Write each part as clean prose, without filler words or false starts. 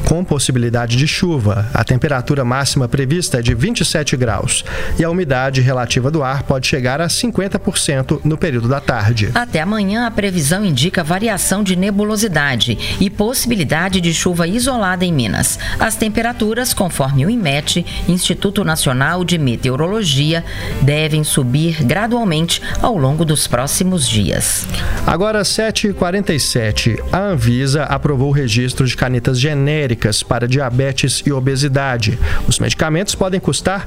com possibilidade de chuva. A temperatura máxima prevista é de 27 graus e a umidade relativa do ar pode chegar a 50% no período da tarde. Até amanhã, a previsão indica variação de nebulosidade e possibilidade de chuva isolada em Minas. As temperaturas, conforme o INMET, Instituto Nacional de Meteorologia, devem subir gradualmente ao longo dos próximos dias. Agora, 7h47, a Anvisa aprovou o registro de canetas genéricas para diabetes e obesidade. Os medicamentos podem custar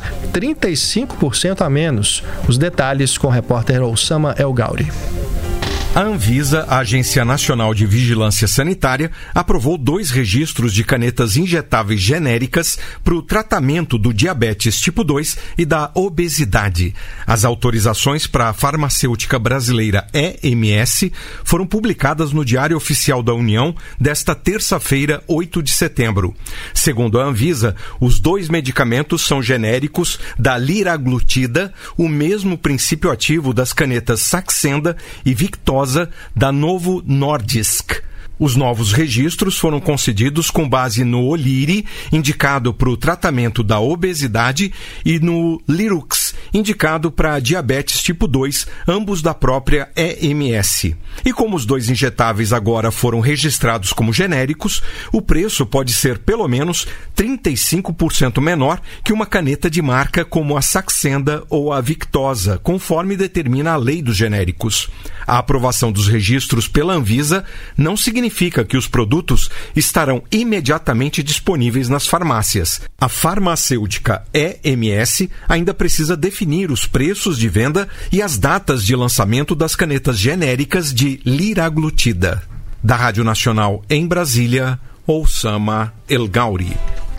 35% a menos. Os detalhes com o repórter Osama El Gauri. A Anvisa, a Agência Nacional de Vigilância Sanitária, aprovou 2 registros de canetas injetáveis genéricas para o tratamento do diabetes tipo 2 e da obesidade. As autorizações para a farmacêutica brasileira EMS foram publicadas no Diário Oficial da União desta terça-feira, 8 de setembro. Segundo a Anvisa, os 2 medicamentos são genéricos da liraglutida, o mesmo princípio ativo das canetas Saxenda e Victoza da Novo Nordisk. Os novos registros foram concedidos com base no Oliri, indicado para o tratamento da obesidade, e no Lirux, indicado para diabetes tipo 2, ambos da própria EMS. E como os 2 injetáveis agora foram registrados como genéricos, o preço pode ser pelo menos 35% menor que uma caneta de marca como a Saxenda ou a Victoza, conforme determina a lei dos genéricos. A aprovação dos registros pela Anvisa não significa que os produtos estarão imediatamente disponíveis nas farmácias. A farmacêutica EMS ainda precisa definir os preços de venda e as datas de lançamento das canetas genéricas de liraglutida. Da Rádio Nacional em Brasília, Osama El Gauri.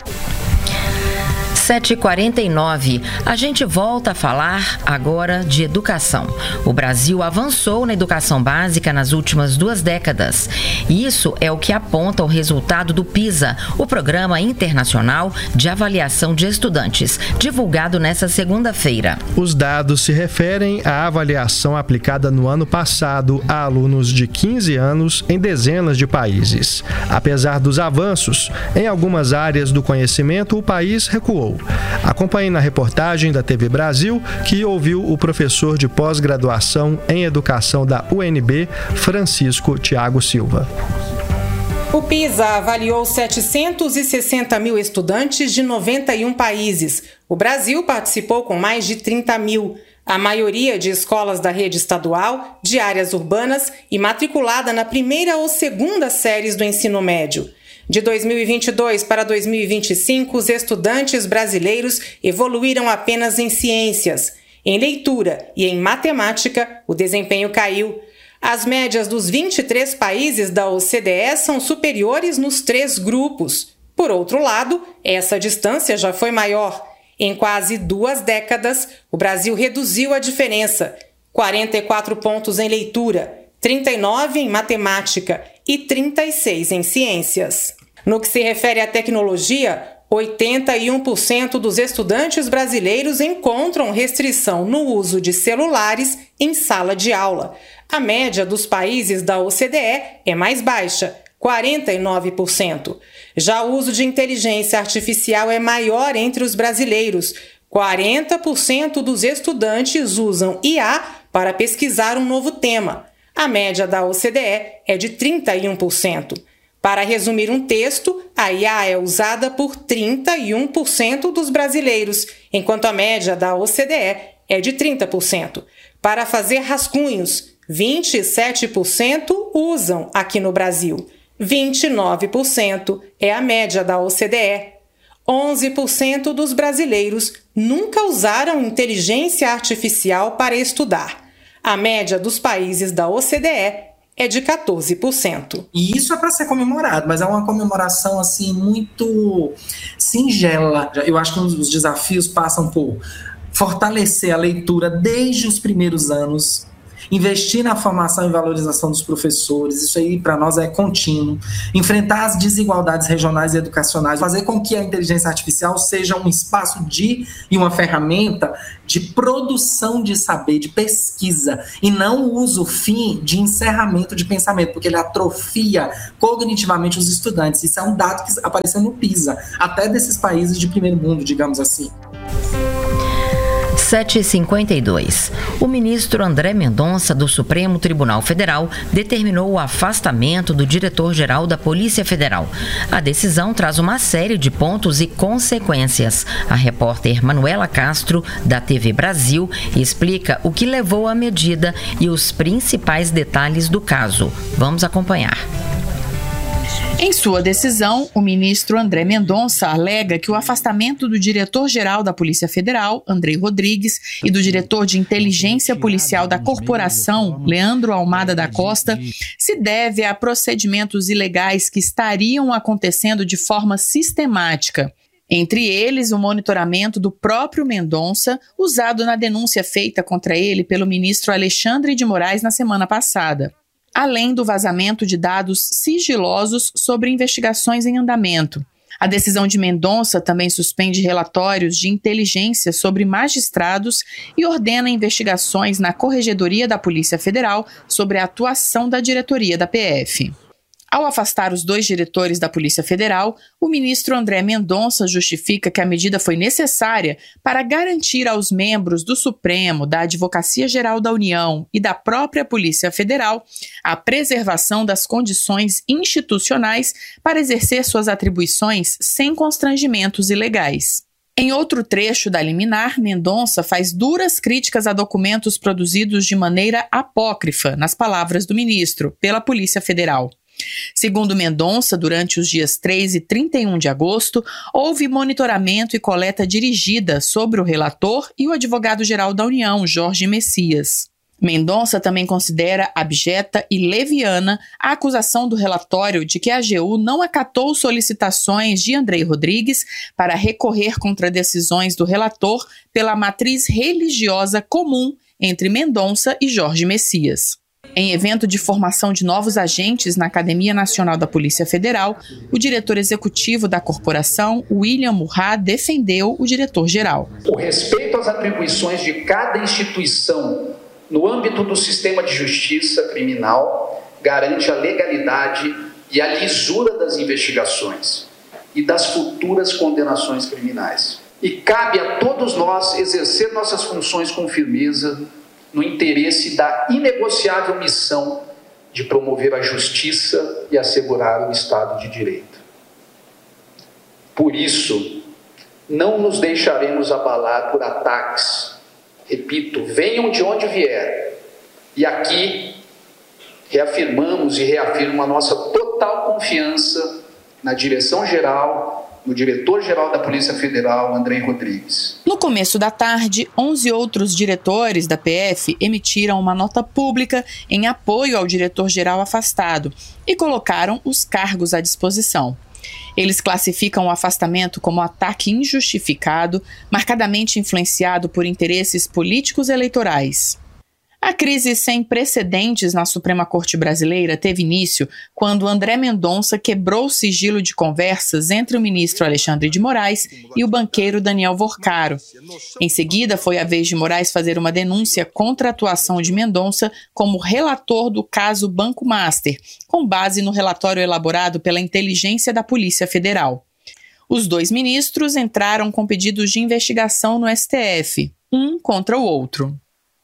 7h49, a gente volta a falar agora de educação. O Brasil avançou na educação básica nas últimas 2 décadas. Isso é o que aponta o resultado do PISA, o Programa Internacional de Avaliação de Estudantes, divulgado nesta segunda-feira. Os dados se referem à avaliação aplicada no ano passado a alunos de 15 anos em dezenas de países. Apesar dos avanços, em algumas áreas do conhecimento, o país recuou. Acompanhe na reportagem da TV Brasil, que ouviu o professor de pós-graduação em educação da UNB, Francisco Tiago Silva. O PISA avaliou 760 mil estudantes de 91 países. O Brasil participou com mais de 30 mil. A maioria de escolas da rede estadual, de áreas urbanas e matriculada na primeira ou segunda séries do ensino médio. De 2022 para 2025, os estudantes brasileiros evoluíram apenas em ciências. Em leitura e em matemática, o desempenho caiu. As médias dos 23 países da OCDE são superiores nos 3 grupos. Por outro lado, essa distância já foi maior. Em quase 2 décadas, o Brasil reduziu a diferença. 44 pontos em leitura, 39 em matemática e 36 em ciências. No que se refere à tecnologia, 81% dos estudantes brasileiros encontram restrição no uso de celulares em sala de aula. A média dos países da OCDE é mais baixa, 49%. Já o uso de inteligência artificial é maior entre os brasileiros. 40% dos estudantes usam IA para pesquisar um novo tema. A média da OCDE é de 31%. Para resumir um texto, a IA é usada por 31% dos brasileiros, enquanto a média da OCDE é de 30%. Para fazer rascunhos, 27% usam aqui no Brasil. 29% é a média da OCDE. 11% dos brasileiros nunca usaram inteligência artificial para estudar. A média dos países da OCDE é de 14%. E isso é para ser comemorado, mas é uma comemoração assim muito singela. Eu acho que os desafios passam por fortalecer a leitura desde os primeiros anos, investir na formação e valorização dos professores, isso aí para nós é contínuo, enfrentar as desigualdades regionais e educacionais, fazer com que a inteligência artificial seja um espaço e uma ferramenta de produção de saber, de pesquisa, e não o uso fim de encerramento de pensamento, porque ele atrofia cognitivamente os estudantes. Isso é um dado que apareceu no PISA, até desses países de primeiro mundo, digamos assim. 7h52. O ministro André Mendonça, do Supremo Tribunal Federal, determinou o afastamento do diretor-geral da Polícia Federal. A decisão traz uma série de pontos e consequências. A repórter Manuela Castro, da TV Brasil, explica o que levou à medida e os principais detalhes do caso. Vamos acompanhar. Em sua decisão, o ministro André Mendonça alega que o afastamento do diretor-geral da Polícia Federal, Andrei Rodrigues, e do diretor de inteligência policial da corporação, Leandro Almada da Costa, se deve a procedimentos ilegais que estariam acontecendo de forma sistemática. Entre eles, o monitoramento do próprio Mendonça, usado na denúncia feita contra ele pelo ministro Alexandre de Moraes na semana passada, além do vazamento de dados sigilosos sobre investigações em andamento. A decisão de Mendonça também suspende relatórios de inteligência sobre magistrados e ordena investigações na Corregedoria da Polícia Federal sobre a atuação da diretoria da PF. Ao afastar os 2 diretores da Polícia Federal, o ministro André Mendonça justifica que a medida foi necessária para garantir aos membros do Supremo, da Advocacia Geral da União e da própria Polícia Federal a preservação das condições institucionais para exercer suas atribuições sem constrangimentos ilegais. Em outro trecho da liminar, Mendonça faz duras críticas a documentos produzidos de maneira apócrifa, nas palavras do ministro, pela Polícia Federal. Segundo Mendonça, durante os dias 3 e 31 de agosto, houve monitoramento e coleta dirigida sobre o relator e o advogado-geral da União, Jorge Messias. Mendonça também considera abjeta e leviana a acusação do relatório de que a AGU não acatou solicitações de Andrei Rodrigues para recorrer contra decisões do relator pela matriz religiosa comum entre Mendonça e Jorge Messias. Em evento de formação de novos agentes na Academia Nacional da Polícia Federal, o diretor executivo da corporação, William Murrah, defendeu o diretor-geral. O respeito às atribuições de cada instituição no âmbito do sistema de justiça criminal garante a legalidade e a lisura das investigações e das futuras condenações criminais. E cabe a todos nós exercer nossas funções com firmeza, no interesse da inegociável missão de promover a justiça e assegurar o Estado de Direito. Por isso, não nos deixaremos abalar por ataques. Repito, venham de onde vier. E aqui reafirmamos e reafirmo a nossa total confiança na direção-geral, no diretor-geral da Polícia Federal, Andrei Rodrigues. No começo da tarde, 11 outros diretores da PF emitiram uma nota pública em apoio ao diretor-geral afastado e colocaram os cargos à disposição. Eles classificam o afastamento como ataque injustificado, marcadamente influenciado por interesses políticos eleitorais. A crise sem precedentes na Suprema Corte Brasileira teve início quando André Mendonça quebrou o sigilo de conversas entre o ministro Alexandre de Moraes e o banqueiro Daniel Vorcaro. Em seguida, foi a vez de Moraes fazer uma denúncia contra a atuação de Mendonça como relator do caso Banco Master, com base no relatório elaborado pela Inteligência da Polícia Federal. Os 2 ministros entraram com pedidos de investigação no STF, um contra o outro.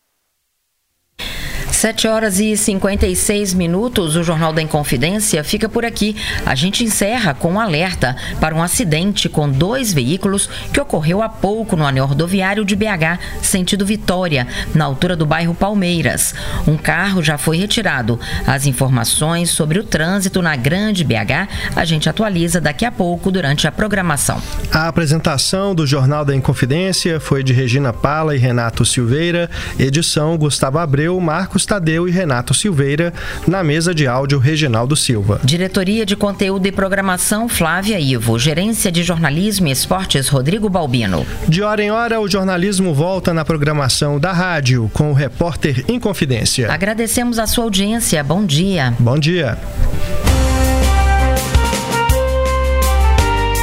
7h56, o Jornal da Inconfidência fica por aqui. A gente encerra com um alerta para um acidente com 2 veículos que ocorreu há pouco no anel rodoviário de BH, sentido Vitória, na altura do bairro Palmeiras. Um carro já foi retirado. As informações sobre o trânsito na Grande BH a gente atualiza daqui a pouco durante a programação. A apresentação do Jornal da Inconfidência foi de Regina Pala e Renato Silveira, edição Gustavo Abreu, Marcos Tadeu e Renato Silveira. Na mesa de áudio, Reginaldo Silva. Diretoria de Conteúdo e Programação, Flávia Ivo. Gerência de Jornalismo e Esportes, Rodrigo Balbino. De hora em hora, o jornalismo volta na programação da rádio, com o Repórter em Confidência. Agradecemos a sua audiência. Bom dia. Bom dia.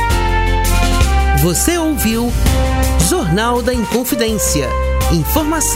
Você ouviu Jornal da Inconfidência. Informação